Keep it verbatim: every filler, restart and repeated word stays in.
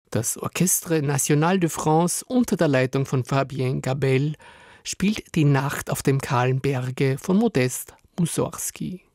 Das Orchestre National de France unter der Leitung von Fabien Gabel spielt die Nacht auf dem kahlen Berge von Modest Mussorgsky.